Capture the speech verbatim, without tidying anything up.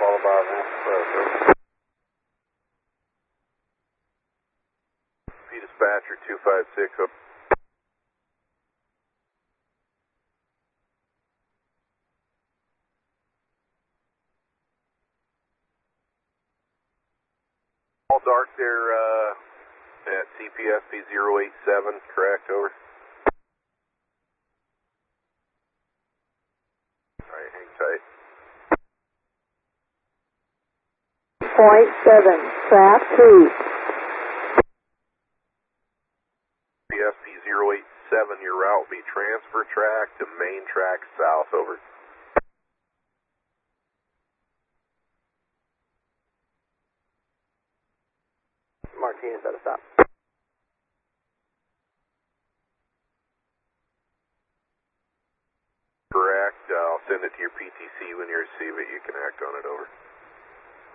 followed by uh, P dispatcher two five six up. All dark there uh, at C P S P zero eight seven, correct, over. Alright, hang tight. Point seven, trap two. C P S P zero eight seven, your route will be transfer track to main track south, over. Martinez at a stop. Correct, uh, I'll send it to your P T C when you receive it, you can act on it, over.